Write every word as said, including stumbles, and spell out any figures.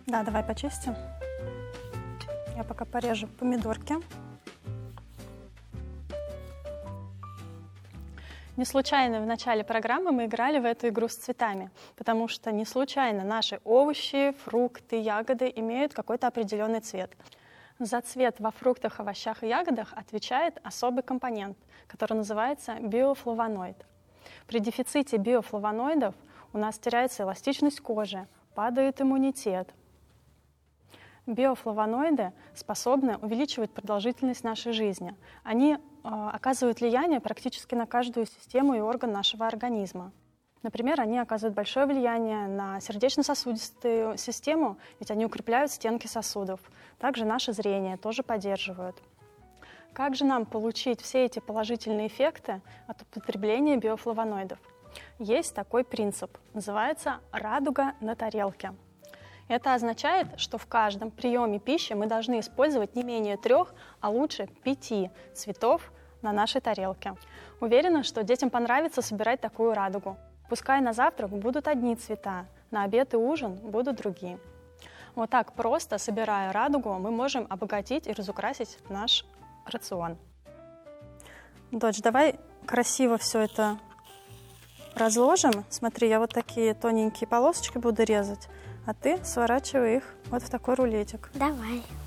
Да, давай почистим. Я пока порежу помидорки. Не случайно в начале программы мы играли в эту игру с цветами, потому что не случайно наши овощи, фрукты, ягоды имеют какой-то определенный цвет. За цвет во фруктах, овощах и ягодах отвечает особый компонент, который называется биофлавоноид. При дефиците биофлавоноидов у нас теряется эластичность кожи, падает иммунитет. Биофлавоноиды способны увеличивать продолжительность нашей жизни. Они э, оказывают влияние практически на каждую систему и орган нашего организма. Например, они оказывают большое влияние на сердечно-сосудистую систему, ведь они укрепляют стенки сосудов. Также наше зрение тоже поддерживают. Как же нам получить все эти положительные эффекты от употребления биофлавоноидов? Есть такой принцип, называется «радуга на тарелке». Это означает, что в каждом приеме пищи мы должны использовать не менее трех, а лучше пяти цветов на нашей тарелке. Уверена, что детям понравится собирать такую радугу. Пускай на завтрак будут одни цвета, на обед и ужин будут другие. Вот так просто, собирая радугу, мы можем обогатить и разукрасить наш рацион. Дочь, давай красиво все это разложим. Смотри, я вот такие тоненькие полосочки буду резать, а ты сворачивай их вот в такой рулетик. Давай.